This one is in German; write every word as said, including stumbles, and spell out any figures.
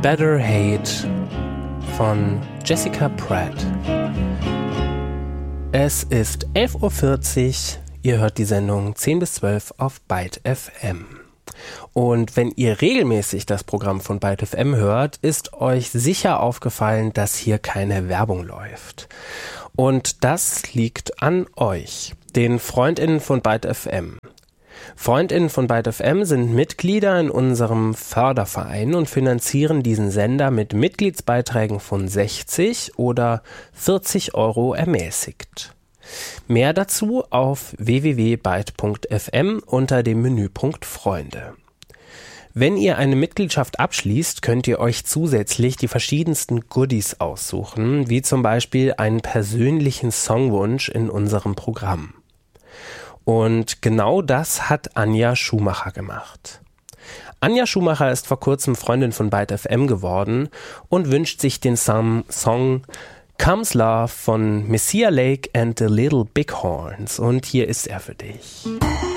Better Hate von Jessica Pratt. Es ist elf Uhr vierzig, ihr hört die Sendung zehn bis zwölf auf Byte F M. Und wenn ihr regelmäßig das Programm von Byte F M hört, ist euch sicher aufgefallen, dass hier keine Werbung läuft. Und das liegt an euch, den FreundInnen von Byte F M. FreundInnen von Byte F M sind Mitglieder in unserem Förderverein und finanzieren diesen Sender mit Mitgliedsbeiträgen von sechzig oder vierzig Euro ermäßigt. Mehr dazu auf w w w punkt byte punkt f m unter dem Menüpunkt Freunde. Wenn ihr eine Mitgliedschaft abschließt, könnt ihr euch zusätzlich die verschiedensten Goodies aussuchen, wie zum Beispiel einen persönlichen Songwunsch in unserem Programm. Und genau das hat Anja Schumacher gemacht. Anja Schumacher ist vor kurzem Freundin von Byte F M geworden und wünscht sich den Song, Song Comes Love von Messiah Lake and the Little Bighorns. Und hier ist er für dich.